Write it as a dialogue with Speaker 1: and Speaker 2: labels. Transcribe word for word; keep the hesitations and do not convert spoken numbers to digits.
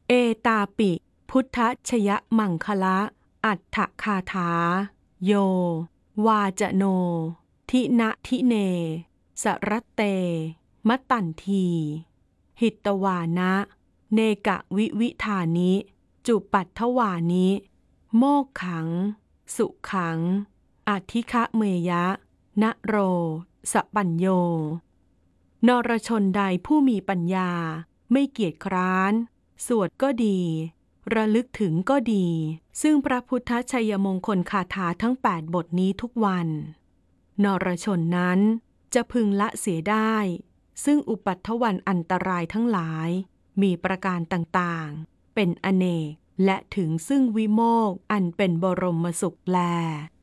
Speaker 1: เอตาปิพุทธชยมังคละอัฏฐคาถาโยวาจโนทินะทิเนสรัตเตมะตันทีหิตวานะเนกะวิวิธานิจุปัฏฐวานิโมกขังสุขังอธิคะเมยะนะโรสปัญโยนรชนใดผู้มีปัญญาไม่เกียจคร้านสวดก็ดีระลึกถึงก็ดีซึ่งพระพุทธชัยมงคลคาถาทั้งแปดบทนี้ทุกวันนรชนนั้นจะพึงละเสียได้ซึ่งอุปัฏฐวันอันตรายทั้งหลายมีประการต่างๆเป็นอเนกและถึงซึ่งวิโมกข์อันเป็นบรมสุขแล